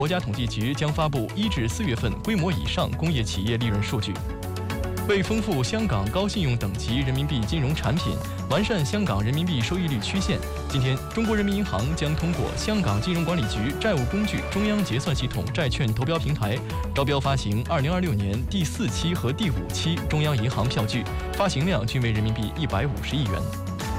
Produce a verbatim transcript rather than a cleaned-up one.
国家统计局将发布一至四月份规模以上工业企业利润数据。为丰富香港高信用等级人民币金融产品，完善香港人民币收益率曲线，今天，中国人民银行将通过香港金融管理局债务工具中央结算系统债券投标平台，招标发行二零二六年第四期和第五期中央银行票据，发行量均为人民币一百五十亿元。